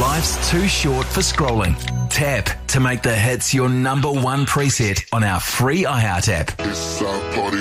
Life's too short for scrolling. Tap to make the hits your number one preset on our free iHeart app. It's our party.